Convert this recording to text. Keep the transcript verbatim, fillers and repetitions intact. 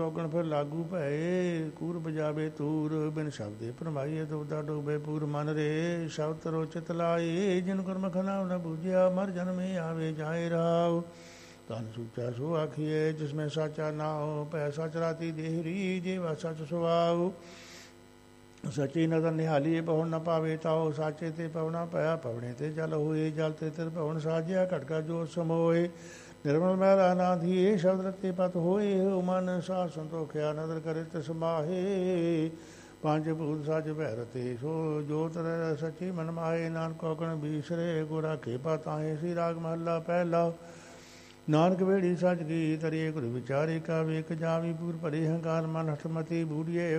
ਔਗਣ ਫਿਰ ਲਾਗੂ ਭਏ ਕੂਰ ਬਜਾਵੇ ਤੂਰ ਬਿਨ ਸ਼ਬਦੇ ਭਰਮਾਈਏ ਦੁਬਦਾ ਡੋਬੇ ਪੂਰ ਮਨ ਰੇ ਸ਼ਬਦ ਤਰੋ ਚਿਤ ਲਾਏ ਜਿਨ ਗੁਰਮੁਖ ਨਾਮ ਨ ਬੂਝਿਆ ਮਰ ਜਨਮੇ ਆਵੇ ਜਾਏ ਰਾਵ ਤਨ ਸੁਚਾ ਸੋ ਆਖੀਏ ਜਿਸਮੇ ਸਾਚਾ ਨਾ ਹੋ ਪੈ ਸਚ ਰਾਤੀ ਦੇਹਰੀ ਜੀਵਾ ਸਚ ਸੁਆਉ ਸੱਚੀ ਨਦਰ ਨਿਹਾਲੀਏ ਪਹੁਣ ਨਾ ਪਾਵੇ ਤਾਓ ਸਾਚੇ ਤੇ ਪਵਨਾ ਪਿਆ ਪਵਣੇ ਤੇ ਜਲ ਹੋਏ ਜਲ ਤੇ ਤਿਰ ਪਵਨ ਸਾਜਿਆ ਘਟਕਾ ਜੋਤ ਸਮੋਏ ਨਿਰਮਲ ਮਹਿਲਾ ਨਾਧੀਏ ਸ਼ਬਦ ਰਤੇ ਪਤ ਹੋਏ ਮਨ ਸਾਧ ਸੰਤੋਖਿਆ ਨਦਰ ਕਰੇ ਤਿਸ ਮਾਹੇ ਪੰਜ ਭੂਤ ਸੱਚ ਭੈ ਰਤੇ ਸੋ ਜੋਤ ਸੱਚੀ ਮਨ ਮਾਹੇ ਨਾਨਕ ਔਗਣ ਬੀਸਰੇ ਗੁਰਾ ਕੇ ਪਤਾਏ ਸੀ ਰਾਗ ਮਹੱਲਾ ਪਹਿਲਾ ਨਾਨਕ ਵੇੜੀ ਸੱਚ ਕੀ ਤਰੀਏ ਗੁਰ ਵਿਚਾਰੇ ਕਾ ਵੇਖ ਜਾਵੀ ਪੂਰ ਭਰੇ ਹੰਕਾਰ ਮਨ ਹਠਮਤੀ ਬੂੜੀਏ